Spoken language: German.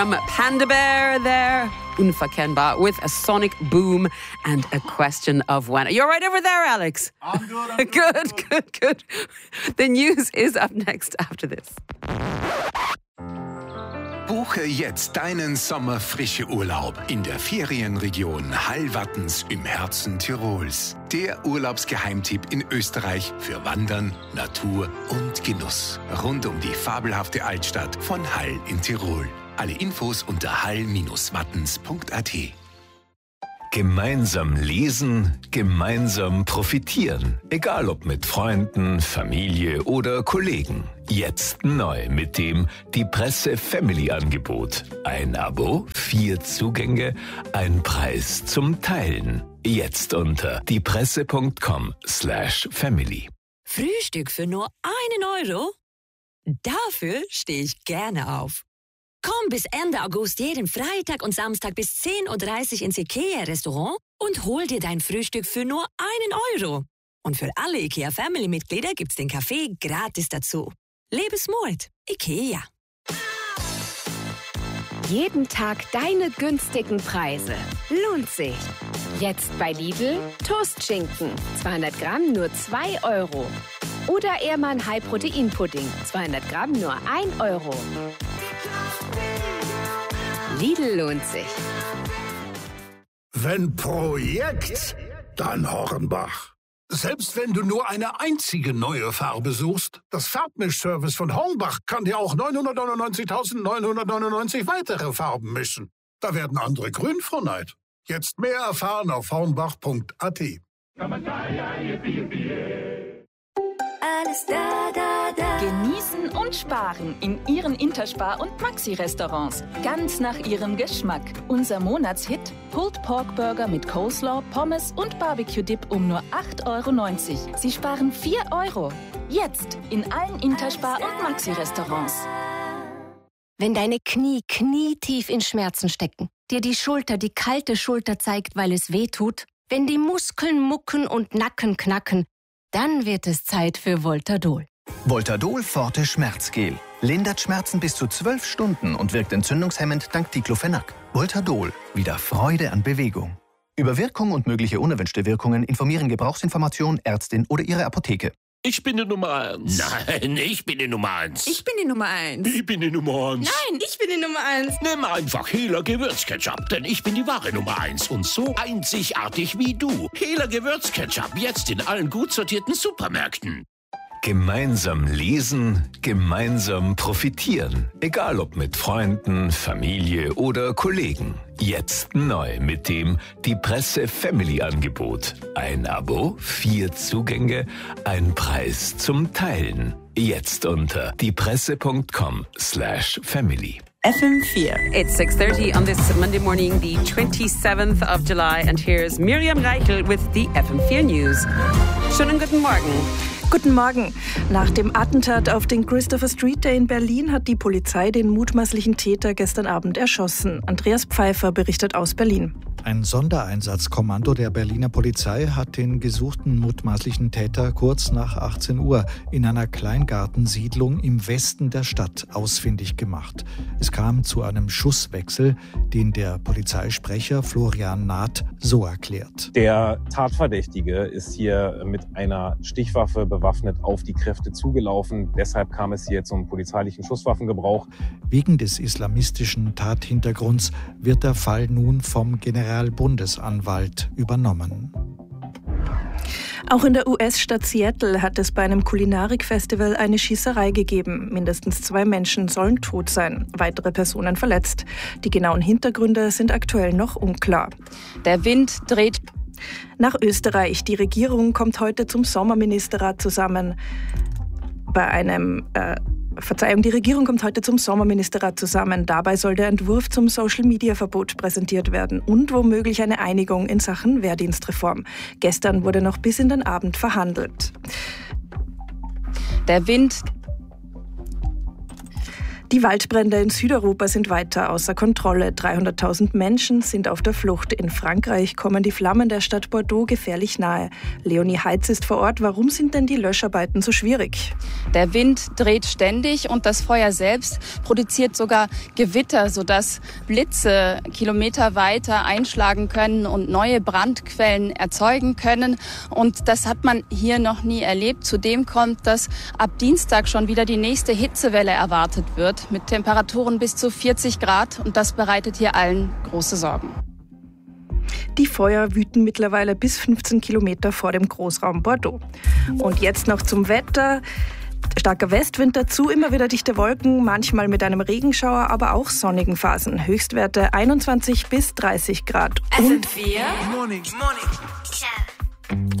Panda Bear there, unverkennbar, with a sonic boom and a question of when. You're right over there, Alex. I'm good. Good. The news is up next after this. Buche jetzt deinen Sommerfrische-Urlaub in der Ferienregion Hallwattens im Herzen Tirols. Der Urlaubsgeheimtipp in Österreich für Wandern, Natur und Genuss. Rund um die fabelhafte Altstadt von Hall in Tirol. Alle Infos unter hall-wattens.at. Gemeinsam lesen, gemeinsam profitieren. Egal ob mit Freunden, Familie oder Kollegen. Jetzt neu mit dem Die Presse Family Angebot. Ein Abo, 4 Zugänge, ein Preis zum Teilen. Jetzt unter diepresse.com/family. Frühstück für nur 1 Euro? Dafür stehe ich gerne auf. Komm bis Ende August jeden Freitag und Samstag bis 10.30 Uhr ins IKEA-Restaurant und hol dir dein Frühstück für nur 1 Euro. Und für alle IKEA-Family-Mitglieder gibt's den Kaffee gratis dazu. Lebe smart. IKEA. Jeden Tag deine günstigen Preise. Lohnt sich. Jetzt bei Lidl Toastschinken. 200 Gramm nur 2 Euro. Oder Ehrmann High-Protein-Pudding. 200 Gramm nur 1 Euro. Lidl lohnt sich. Wenn Projekt, dann Hornbach. Selbst wenn du nur eine einzige neue Farbe suchst, das Farbmischservice von Hornbach kann dir auch 999.999 weitere Farben mischen. Da werden andere grün vor Neid. Jetzt mehr erfahren auf hornbach.at. Alles da. Genießen und sparen in Ihren Interspar- und Maxi-Restaurants. Ganz nach Ihrem Geschmack. Unser Monatshit: Pulled Pork Burger mit Coleslaw, Pommes und Barbecue-Dip um nur 8,90 €. Sie sparen 4 €. Jetzt in allen Interspar- und Maxi-Restaurants. Wenn deine Knie knietief in Schmerzen stecken, dir die Schulter die kalte Schulter zeigt, weil es weh tut, wenn die Muskeln mucken und Nacken knacken, dann wird es Zeit für Voltadol. Voltadol Forte Schmerzgel. Lindert Schmerzen bis zu 12 Stunden und wirkt entzündungshemmend dank Diclofenac. Voltadol. Wieder Freude an Bewegung. Über Wirkung und mögliche unerwünschte Wirkungen informieren Gebrauchsinformation, Ärztin oder Ihre Apotheke. Ich bin die Nummer 1. Nein, ich bin die Nummer 1. Ich bin die Nummer 1. Ich bin die Nummer 1. Nein, ich bin die Nummer 1. Nimm einfach Hehler Gewürzketchup, denn ich bin die wahre Nummer 1 und so einzigartig wie du. Hehler Gewürzketchup, jetzt in allen gut sortierten Supermärkten. Gemeinsam lesen, gemeinsam profitieren. Egal ob mit Freunden, Familie oder Kollegen. Jetzt neu mit dem Die Presse Family Angebot. Ein Abo, 4 Zugänge, ein Preis zum Teilen. Jetzt unter diepresse.com/family. FM4. It's 6:30 on this Monday morning, the 27th of July, and here's Miriam Reichel with the FM4 News. Schönen guten Morgen. Guten Morgen. Nach dem Attentat auf den Christopher Street Day in Berlin hat die Polizei den mutmaßlichen Täter gestern Abend erschossen. Andreas Pfeiffer berichtet aus Berlin. Ein Sondereinsatzkommando der Berliner Polizei hat den gesuchten mutmaßlichen Täter kurz nach 18 Uhr in einer Kleingartensiedlung im Westen der Stadt ausfindig gemacht. Es kam zu einem Schusswechsel, den der Polizeisprecher Florian Naht so erklärt. Der Tatverdächtige ist hier mit einer Stichwaffe bewaffnet auf die Kräfte zugelaufen. Deshalb kam es hier zum polizeilichen Schusswaffengebrauch. Wegen des islamistischen Tathintergrunds wird der Fall nun vom Generalbundesanwalt übernommen. Auch in der US-Stadt Seattle hat es bei einem Kulinarikfestival eine Schießerei gegeben. Mindestens 2 Menschen sollen tot sein, weitere Personen verletzt. Die genauen Hintergründe sind aktuell noch unklar. Der Wind dreht nach Österreich. Die Regierung kommt heute zum Sommerministerrat zusammen. Die Regierung kommt heute zum Sommerministerrat zusammen. Dabei soll der Entwurf zum Social-Media-Verbot präsentiert werden und womöglich eine Einigung in Sachen Wehrdienstreform. Gestern wurde noch bis in den Abend verhandelt. Der Wind Die Waldbrände in Südeuropa sind weiter außer Kontrolle. 300.000 Menschen sind auf der Flucht. In Frankreich kommen die Flammen der Stadt Bordeaux gefährlich nahe. Leonie Heitz ist vor Ort. Warum sind denn die Löscharbeiten so schwierig? Der Wind dreht ständig und das Feuer selbst produziert sogar Gewitter, sodass Blitze Kilometer weiter einschlagen können und neue Brandquellen erzeugen können. Und das hat man hier noch nie erlebt. Zudem kommt, dass ab Dienstag schon wieder die nächste Hitzewelle erwartet wird, mit Temperaturen bis zu 40 Grad. Und das bereitet hier allen große Sorgen. Die Feuer wüten mittlerweile bis 15 Kilometer vor dem Großraum Bordeaux. Und jetzt noch zum Wetter. Starker Westwind dazu, immer wieder dichte Wolken, manchmal mit einem Regenschauer, aber auch sonnigen Phasen. Höchstwerte 21 bis 30 Grad. FM4 Morning.